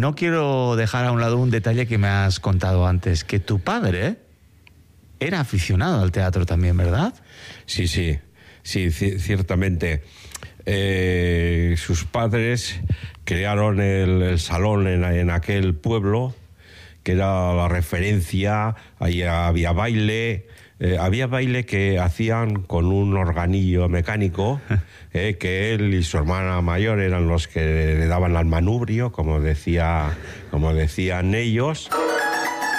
no quiero dejar a un lado un detalle que me has contado antes, que tu padre era aficionado al teatro también, ¿verdad? Sí, ciertamente. Sus padres crearon el salón en aquel pueblo, que era la referencia. Ahí había baile. Había baile que hacían con un organillo mecánico, que él y su hermana mayor eran los que le daban al manubrio, como decían ellos.